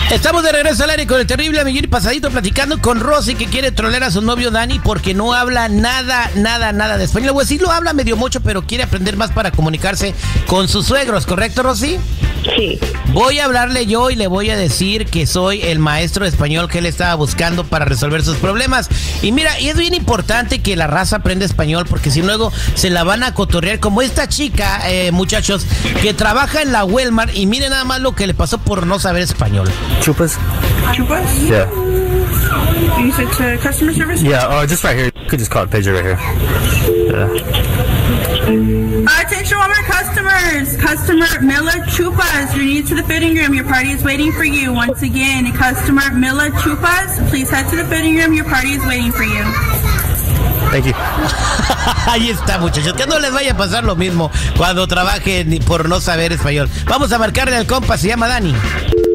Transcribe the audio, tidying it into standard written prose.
Estamos de regreso al aire con el terrible millón y pasadito, platicando con Rosy, que quiere trolear a su novio Dani porque no habla nada de español. Pues sí lo habla medio mucho, pero quiere aprender más para comunicarse con sus suegros, ¿correcto, Rosy? Sí. Voy a hablarle yo y le voy a decir que soy el maestro de español que él estaba buscando para resolver sus problemas. Y mira, y es bien importante que la raza aprenda español, porque si luego se la van a cotorrear como esta chica, muchachos, que trabaja en la Walmart, y miren nada más lo que le pasó por no saber español. Chupas? Chupas? Yeah. You said to customer service? Yeah, just right here. You could just call it pager right here. Yeah. Attention all our customers. Customer Miller Chupas, you're needed to the fitting room. Your party is waiting for you. Once again, customer Miller Chupas, please head to the fitting room. Your party is waiting for you. Thank you. Ahí está, muchachos, que no les vaya a pasar lo mismo cuando trabajen por no saber español. Vamos a marcarle al compa, se llama Dani.